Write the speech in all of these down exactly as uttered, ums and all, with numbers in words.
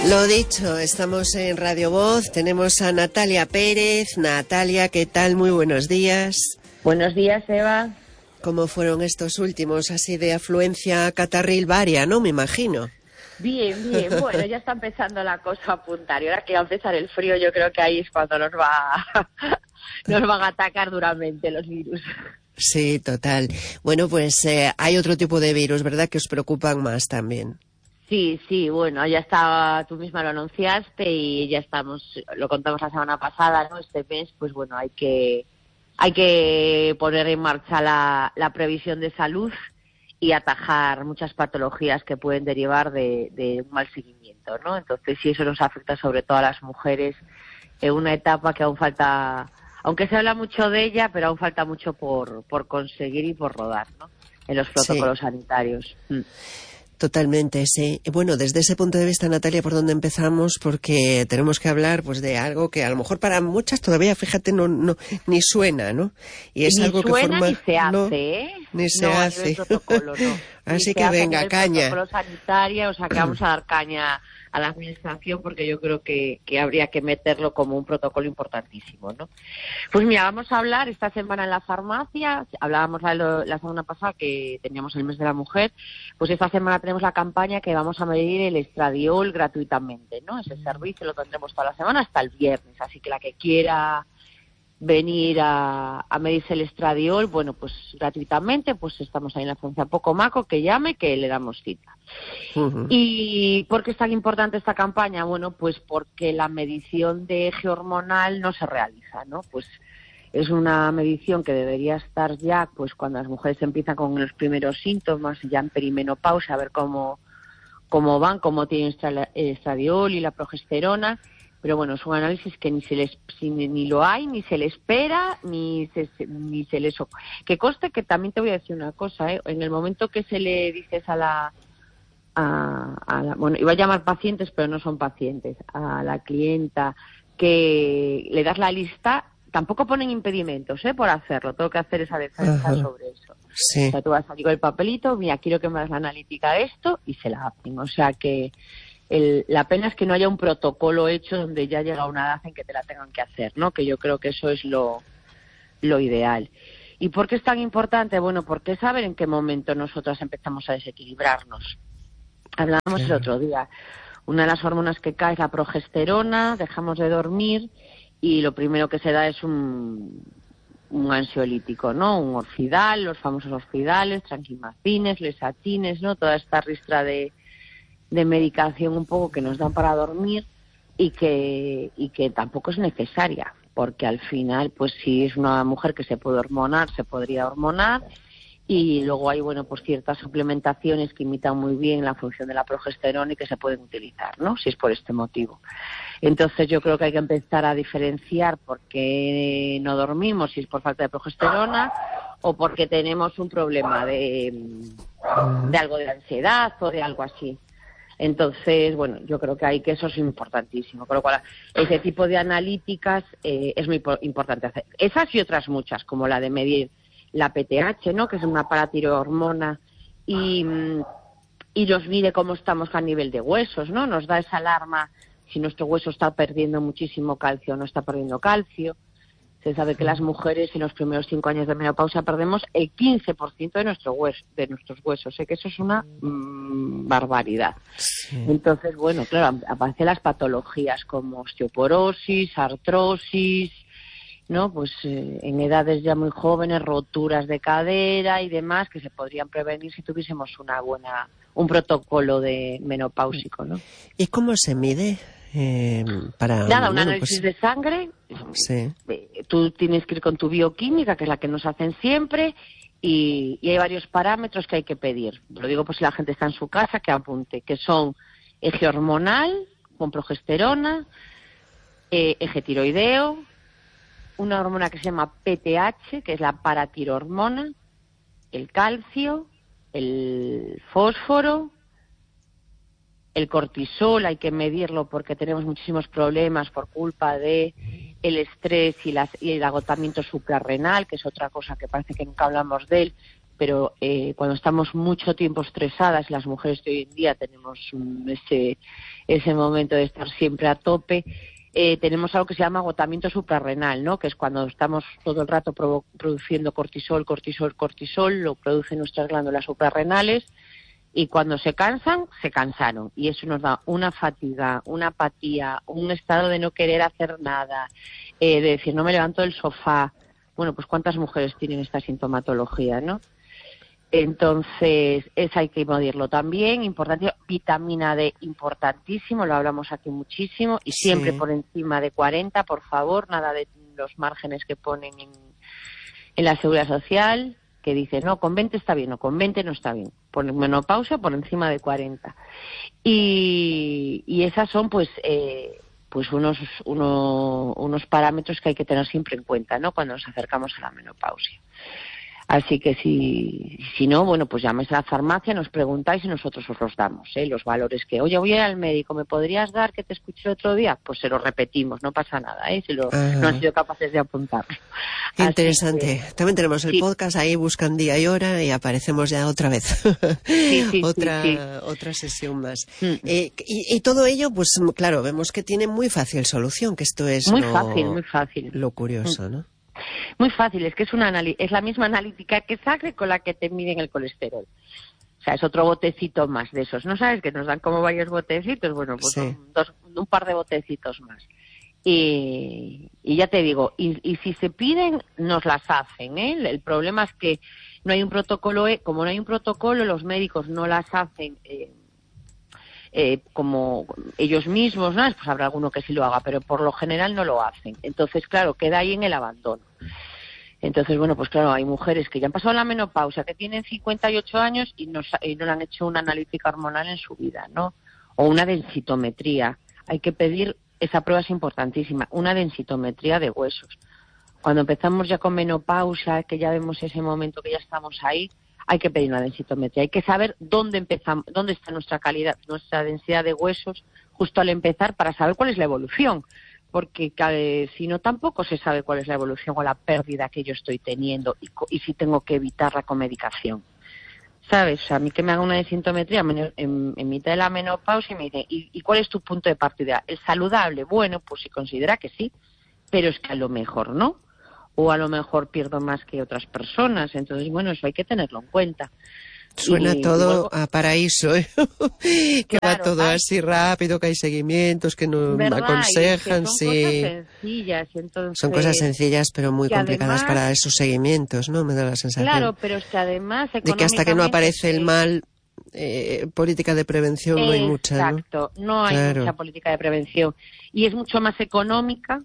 Lo dicho, estamos en Radio Voz, tenemos a Natalia Pérez. Natalia, ¿qué tal? Muy buenos días. Buenos días, Eva. ¿Cómo fueron estos últimos, así de afluencia catarril varia, no? Me imagino. Bien, bien. Bueno, ya está empezando la cosa a apuntar. Y ahora que va a empezar el frío, yo creo que ahí es cuando nos va nos van a atacar duramente los virus. Sí, total. Bueno, pues eh, hay otro tipo de virus, ¿verdad?, que os preocupan más también. Sí, sí, bueno, ya está, tú misma lo anunciaste y ya estamos, lo contamos la semana pasada, ¿no? Este mes, pues bueno, hay que hay que poner en marcha la, la previsión de salud y atajar muchas patologías que pueden derivar de, de un mal seguimiento, ¿no? Entonces, sí, eso nos afecta sobre todo a las mujeres en una etapa que aún falta, aunque se habla mucho de ella, pero aún falta mucho por, por conseguir y por rodar, ¿no?, en los protocolos sí. sanitarios. Mm. Totalmente, sí. Bueno, desde ese punto de vista, Natalia, ¿por dónde empezamos? Porque tenemos que hablar, pues, de algo que a lo mejor para muchas todavía, fíjate, no, no ni suena, ¿no? Y es ni algo suena, que forma ni se hace, no, ¿eh? Ni se no, hace. Protocolo, no. Así que venga, caña. Protocolo sanitario, o sea, que vamos a dar caña a la administración porque yo creo que, que habría que meterlo como un protocolo importantísimo, ¿no? Pues mira, vamos a hablar esta semana en la farmacia, hablábamos la, la semana pasada que teníamos el mes de la mujer, pues esta semana tenemos la campaña que vamos a medir el estradiol gratuitamente, ¿no? Ese servicio lo tendremos toda la semana hasta el viernes, así que la que quiera venir a, a medirse el estradiol, bueno, pues gratuitamente, pues estamos ahí en la farmacia Pocomaco, que llame, que le damos cita. Uh-huh. ¿Y por qué es tan importante esta campaña? Bueno, pues porque la medición de eje hormonal no se realiza, ¿no? Pues es una medición que debería estar ya, pues cuando las mujeres empiezan con los primeros síntomas, ya en perimenopausia, a ver cómo, cómo van, cómo tienen el estradiol y la progesterona. Pero bueno, es un análisis que ni se les si, ni lo hay, ni se le espera, ni se, ni se les... Que conste que también te voy a decir una cosa, ¿eh? En el momento que se le dices a la... A, a la bueno, iba a llamar pacientes, pero no son pacientes, a la clienta, que le das la lista, tampoco ponen impedimentos, ¿eh?, por hacerlo. Todo lo que hacer es alertar sobre eso. Sí. O sea, tú vas a salir con el papelito, mira, quiero que me hagas la analítica de esto, y se la hacen. O sea que... El, la pena es que no haya un protocolo hecho donde ya llega una edad en que te la tengan que hacer, ¿no? Que yo creo que eso es lo, lo ideal. ¿Y por qué es tan importante? Bueno, porque saber en qué momento nosotras empezamos a desequilibrarnos. Hablábamos el otro día. Una de las hormonas que cae es la progesterona, dejamos de dormir y lo primero que se da es un, un ansiolítico, ¿no? Un orfidal, los famosos orfidales, tranquimacines, lesatines, ¿no? Toda esta ristra de... de medicación un poco que nos dan para dormir y que y que tampoco es necesaria, porque al final, pues si es una mujer que se puede hormonar, se podría hormonar, y luego hay, bueno, pues ciertas suplementaciones que imitan muy bien la función de la progesterona y que se pueden utilizar, ¿no?, si es por este motivo. Entonces yo creo que hay que empezar a diferenciar por qué no dormimos, si es por falta de progesterona o porque tenemos un problema de, de algo de ansiedad o de algo así. Entonces, bueno, yo creo que hay que eso es importantísimo. Con lo cual, ese tipo de analíticas eh, es muy importante hacer. Esas y otras muchas, como la de medir la P T H, ¿no?, que es una paratirohormona, y, y nos mide cómo estamos a nivel de huesos, ¿no? Nos da esa alarma si nuestro hueso está perdiendo muchísimo calcio o no está perdiendo calcio. Se sabe que las mujeres en los primeros cinco años de menopausia perdemos el quince por ciento de, nuestro hueso, de nuestros huesos. Sé que eso es una mmm, barbaridad. Sí. Entonces, bueno, claro, aparecen las patologías como osteoporosis, artrosis, ¿no? Pues eh, en edades ya muy jóvenes, roturas de cadera y demás que se podrían prevenir si tuviésemos una buena un protocolo de menopáusico, ¿no? ¿Y cómo se mide? Eh, para, Nada, un bueno, análisis pues... de sangre. Sí. Tú tienes que ir con tu bioquímica, que es la que nos hacen siempre, y, y hay varios parámetros que hay que pedir. Lo digo por si la gente está en su casa, que apunte, que son eje hormonal, con progesterona, eh, eje tiroideo, una hormona que se llama P T H, que es la paratirohormona, el calcio, el fósforo, el cortisol, hay que medirlo porque tenemos muchísimos problemas por culpa de el estrés y, las, y el agotamiento suprarrenal, que es otra cosa que parece que nunca hablamos de él, pero eh, cuando estamos mucho tiempo estresadas, las mujeres de hoy en día tenemos um, ese, ese momento de estar siempre a tope, eh, tenemos algo que se llama agotamiento suprarrenal, ¿no? Que es cuando estamos todo el rato provo- produciendo cortisol, cortisol, cortisol, lo producen nuestras glándulas suprarrenales, y cuando se cansan, se cansaron. Y eso nos da una fatiga, una apatía, un estado de no querer hacer nada, eh, de decir, no me levanto del sofá. Bueno, pues ¿cuántas mujeres tienen esta sintomatología, no? Entonces, eso hay que medirlo también. Importante, vitamina D, importantísimo, lo hablamos aquí muchísimo, y siempre Sí. por encima de cuarenta, por favor, nada de los márgenes que ponen en, en la Seguridad Social, que dicen, no, con veinte está bien, o con veinte no está bien. Por menopausia, por encima de cuarenta. Y, y esas son, pues, eh, pues unos, uno, unos parámetros que hay que tener siempre en cuenta, ¿no?, cuando nos acercamos a la menopausia. Así que si, si no, bueno, pues llaméis a la farmacia, nos preguntáis y nosotros os los damos, ¿eh? Los valores que, oye, voy a ir al médico, ¿me podrías dar que te escuché el otro día? Pues se lo repetimos, no pasa nada, ¿eh? Si lo, no han sido capaces de apuntarlo. Qué interesante. Que, también tenemos el sí. podcast, ahí buscan día y hora y aparecemos ya otra vez. Sí, sí, otra, sí, sí. otra sesión más. Mm. Eh, y, y todo ello, pues claro, vemos que tiene muy fácil solución, que esto es muy lo, fácil, muy fácil. lo curioso, ¿no? Muy fácil, es que es una anali- es la misma analítica que sangre con la que te miden el colesterol. O sea, es otro botecito más de esos. ¿No sabes que nos dan como varios botecitos? Bueno, pues Sí. un, dos, un par de botecitos más. Y, y ya te digo, y, y si se piden, nos las hacen, ¿eh? El, el problema es que no hay un protocolo, eh, como no hay un protocolo, los médicos no las hacen eh, eh, como ellos mismos, ¿no? Pues habrá alguno que sí lo haga, pero por lo general no lo hacen. Entonces, claro, queda ahí en el abandono. Entonces, bueno, pues claro, hay mujeres que ya han pasado la menopausia, que tienen cincuenta y ocho años y no, y no le han hecho una analítica hormonal en su vida, ¿no? O una densitometría. Hay que pedir, esa prueba es importantísima, una densitometría de huesos. Cuando empezamos ya con menopausia, que ya vemos ese momento que ya estamos ahí, hay que pedir una densitometría. Hay que saber dónde empezamos, dónde está nuestra calidad, nuestra densidad de huesos justo al empezar, para saber cuál es la evolución. Porque eh, si no, tampoco se sabe cuál es la evolución o la pérdida que yo estoy teniendo y, y si tengo que evitarla con medicación. ¿Sabes? O sea, a mí que me haga una densitometría en, en, en mitad de la menopausia y me dicen, ¿y, ¿y cuál es tu punto de partida? ¿El saludable? Bueno, pues si considera que sí, pero es que a lo mejor no. O a lo mejor pierdo más que otras personas. Entonces, bueno, eso hay que tenerlo en cuenta. Suena y, todo y luego, a paraíso, ¿eh? que claro, va todo hay, así rápido, que hay seguimientos, que nos ¿verdad? aconsejan, Y que son sí. cosas sencillas. Entonces, son cosas sencillas, pero muy complicadas además, para esos seguimientos, ¿no? Me da la sensación. Claro, pero es que además de que hasta que no aparece el eh, mal, eh, política de prevención no hay mucha, ¿no? Exacto, no hay claro. mucha política de prevención. Y es mucho más económica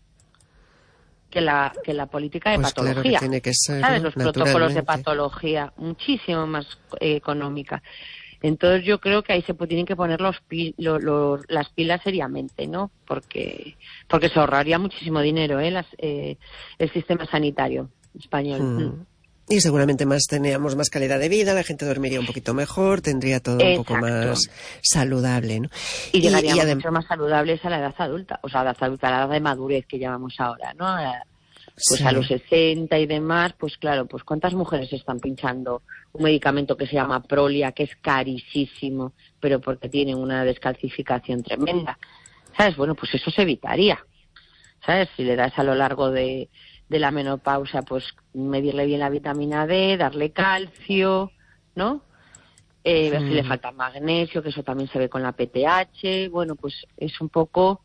que la que la política de pues patología. Claro que tiene que ser, ¿sabes? ¿no? Los protocolos de patología, muchísimo más eh, económica. Entonces yo creo que ahí se tienen que poner los, pi, lo, lo, las pilas seriamente, ¿no? Porque porque se ahorraría muchísimo dinero, ¿eh? Las, eh el sistema sanitario español. Hmm. Mm. Y seguramente más teníamos más calidad de vida, la gente dormiría un poquito mejor, tendría todo Exacto. un poco más saludable, ¿no? Y llegaríamos y, y mucho más saludables a la edad adulta, o sea, a la edad adulta, a la edad de madurez que llamamos ahora, ¿no? A, pues sí. A los sesenta y demás, pues claro, pues ¿cuántas mujeres están pinchando un medicamento que se llama Prolia, que es carísimo, pero porque tiene una descalcificación tremenda? ¿Sabes? Bueno, pues eso se evitaría, ¿sabes? Si le das a lo largo de... de la menopausia, pues medirle bien la vitamina D, darle calcio, ¿no? Eh, ver mm. si le falta magnesio, que eso también se ve con la P T H. Bueno, pues es un poco...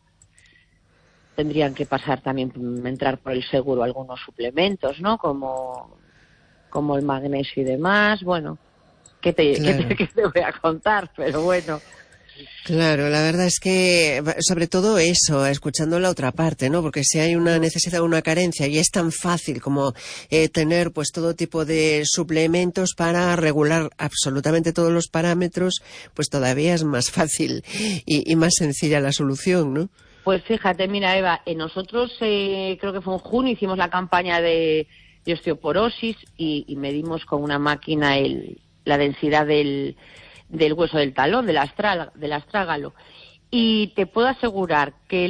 Tendrían que pasar también, entrar por el seguro algunos suplementos, ¿no? Como, como el magnesio y demás. Bueno, ¿qué te, claro. ¿qué te, qué te voy a contar? Pero bueno... Claro, la verdad es que, sobre todo eso, escuchando la otra parte, ¿no? Porque si hay una necesidad o una carencia y es tan fácil como eh, tener pues todo tipo de suplementos para regular absolutamente todos los parámetros, pues todavía es más fácil y, y más sencilla la solución, ¿no? Pues fíjate, mira, Eva, eh, nosotros eh, creo que fue en junio, hicimos la campaña de, de osteoporosis y, y medimos con una máquina el, la densidad del... del hueso del talón, del, astral, del astrágalo. Y te puedo asegurar que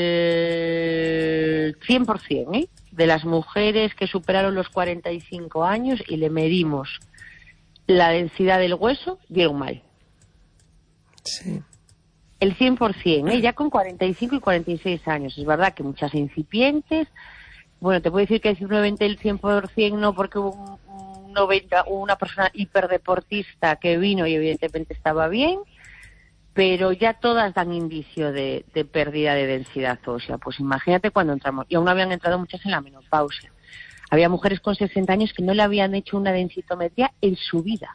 el cien por ciento ¿eh? de las mujeres que superaron los cuarenta y cinco años y le medimos la densidad del hueso dieron mal. Sí. El cien por ciento, ¿eh? Ya con cuarenta y cinco y cuarenta y seis años. Es verdad que muchas incipientes. Bueno, te puedo decir que simplemente el cien por ciento no, porque hubo un, un noventa, una persona hiperdeportista que vino y evidentemente estaba bien, pero ya todas dan indicio de, de pérdida de densidad ósea. Pues imagínate cuando entramos, y aún habían entrado muchas en la menopausia. Había mujeres con sesenta años que no le habían hecho una densitometría en su vida.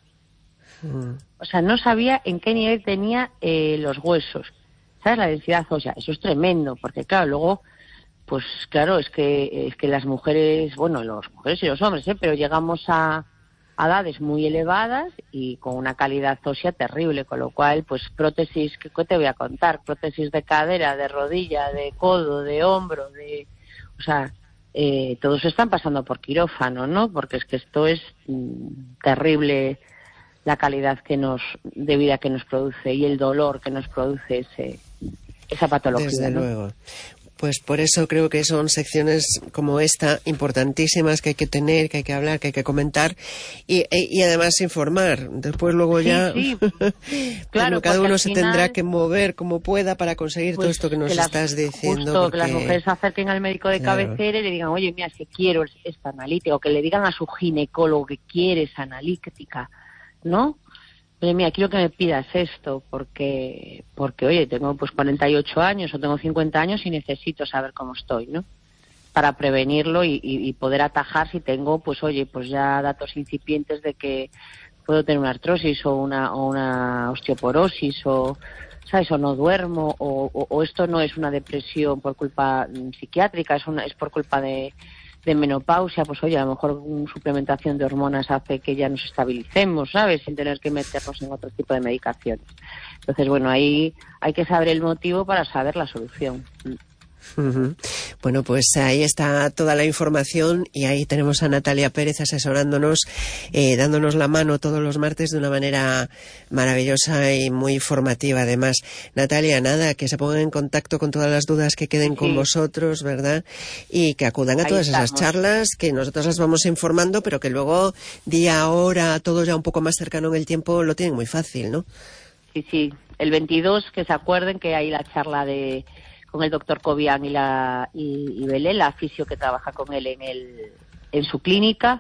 O sea, no sabía en qué nivel tenía eh, los huesos, ¿sabes? La densidad ósea. Eso es tremendo, porque claro, luego, pues claro, es que es que las mujeres, bueno, las mujeres y los hombres, ¿eh? Pero llegamos a, a edades muy elevadas y con una calidad ósea terrible, con lo cual, pues prótesis, ¿qué te voy a contar? Prótesis de cadera, de rodilla, de codo, de hombro, de... O sea, eh, todos están pasando por quirófano, ¿no? Porque es que esto es mm, terrible, la calidad que nos de vida que nos produce y el dolor que nos produce ese esa patología. Desde ¿no? luego. Pues por eso creo que son secciones como esta importantísimas que hay que tener, que hay que hablar, que hay que comentar y, y además informar. Después luego sí, ya sí. Claro, cada uno se final, tendrá que mover como pueda para conseguir pues, todo esto que nos que las, estás diciendo. Justo, porque... que las mujeres se acerquen al médico de claro. cabecera y le digan, oye, mira, es que quiero esta analítica, o que le digan a su ginecólogo que quiere esa analítica, ¿no? Oye, mira, quiero que me pidas esto porque, porque oye, tengo pues cuarenta y ocho años o tengo cincuenta años y necesito saber cómo estoy, ¿no? Para prevenirlo y, y, y poder atajar si tengo, pues oye, pues ya datos incipientes de que puedo tener una artrosis o una, o una osteoporosis o, ¿sabes? O no duermo o, o, o esto no es una depresión por culpa psiquiátrica, es, una, es por culpa de... de menopausia, pues oye, a lo mejor una suplementación de hormonas hace que ya nos estabilicemos, ¿sabes? Sin tener que meternos en otro tipo de medicaciones. Entonces, bueno, ahí hay que saber el motivo para saber la solución. Uh-huh. Bueno, pues ahí está toda la información y ahí tenemos a Natalia Pérez asesorándonos, eh, dándonos la mano todos los martes de una manera maravillosa y muy formativa además. Natalia, nada, que se pongan en contacto con todas las dudas que queden sí. con vosotros, ¿verdad? Y que acudan a ahí todas estamos. Esas charlas que nosotros las vamos informando, pero que luego día, hora, todo ya un poco más cercano en el tiempo lo tienen muy fácil, ¿no? Sí, sí. El veintidós, que se acuerden que hay la charla de con el doctor Cobian y la y, y Belén, la fisio que trabaja con él en el en su clínica.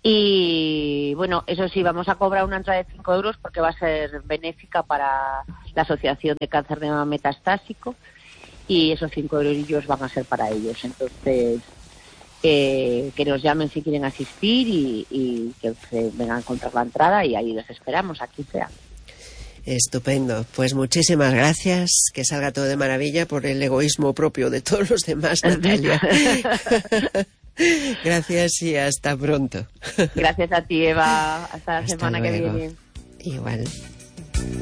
Y bueno, eso sí, vamos a cobrar una entrada de cinco euros porque va a ser benéfica para la Asociación de Cáncer de Mama Metastásico y esos cinco euros van a ser para ellos. Entonces, eh, que nos llamen si quieren asistir y, y que se vengan a encontrar la entrada y ahí les esperamos, aquí sea. Estupendo. Pues muchísimas gracias. Que salga todo de maravilla por el egoísmo propio de todos los demás, Natalia. Gracias y hasta pronto. Gracias a ti, Eva. Hasta la hasta semana luego. que viene. Igual.